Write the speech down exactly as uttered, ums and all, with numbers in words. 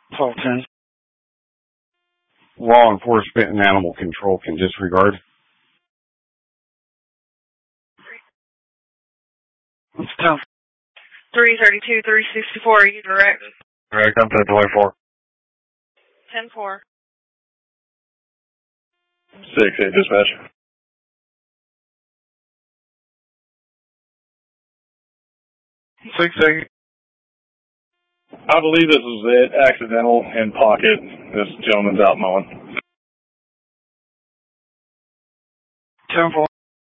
twelve ten. Law enforcement and animal control can disregard. What's ten? three thirty-two, three sixty-four, are you direct? Direct, I'm ten twenty-four. ten four. six eight dispatch. six eight. I believe this was it. Accidental in pocket. This gentleman's out mowing. ten four.